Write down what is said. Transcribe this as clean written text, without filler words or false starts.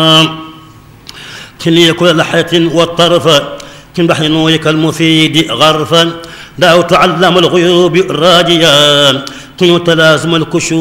كلي كل لحية والطرف كن بحر نورك المفيد غرفا دعوت علام الغيوب راجيا كن تلازم الكشوف